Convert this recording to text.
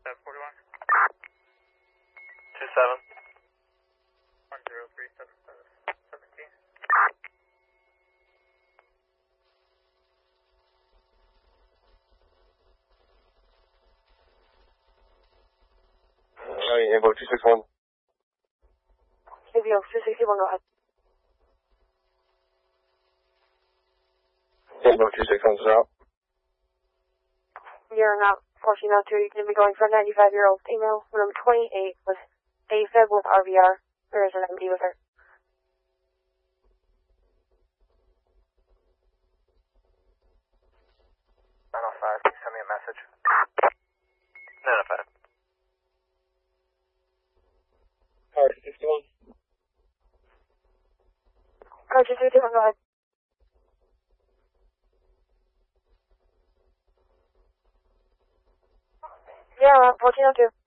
741. 27. 1037717. Invo 261. ABO 261, go ahead. Invo 261 is out. You're not 1402. You can be going for a 95-year-old female. Room 28 with AFib with RVR. There is an MD with her. 905, can you send me a message? 905. Car 261. Car 261, go ahead. Yeah, 1402.